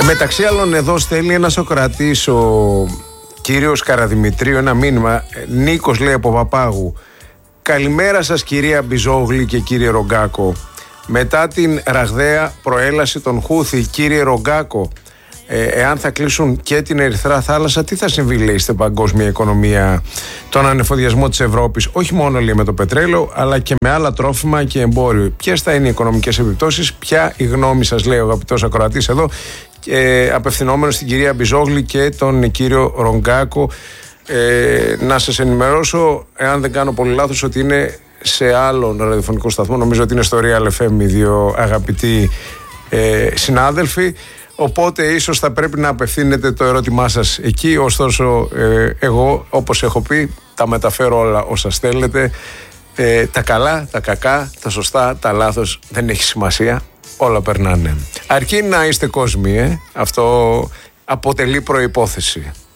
Μεταξύ άλλων, εδώ στέλνει ένας ακροατής, ο κύριος Καραδημητρίου, ένα μήνυμα. Νίκος λέει από Παπάγου. Καλημέρα σας κυρία Μπιζόγλη και κύριε Ρογκάκο. Μετά την ραγδαία προέλαση των Χούθη, κύριε Ρογκάκο, εάν θα κλείσουν και την Ερυθρά Θάλασσα, τι θα συμβεί, λέει, στην παγκόσμια οικονομία, τον ανεφοδιασμό της Ευρώπης, όχι μόνο, λέει, με το πετρέλαιο, αλλά και με άλλα τρόφιμα και εμπόριο. Ποιες θα είναι οι οικονομικές επιπτώσεις, ποια η γνώμη σας, λέει ο αγαπητός ακροατής εδώ, απευθυνόμενος στην κυρία Μπιζόγλη και τον κύριο Ρογκάκο. Να σας ενημερώσω, εάν δεν κάνω πολύ λάθος, ότι είναι σε άλλον ραδιοφωνικό σταθμό, νομίζω ότι είναι στο Real FM, οι δύο αγαπητοί συνάδελφοι. Οπότε ίσως θα πρέπει να απευθύνετε το ερώτημά σας εκεί. Ωστόσο, εγώ, όπως έχω πει, τα μεταφέρω όλα όσα στέλνετε. Τα καλά, τα κακά, τα σωστά, τα λάθος, δεν έχει σημασία. Όλα περνάνε. Αρκεί να είστε κόσμοι, αυτό αποτελεί προϋπόθεση.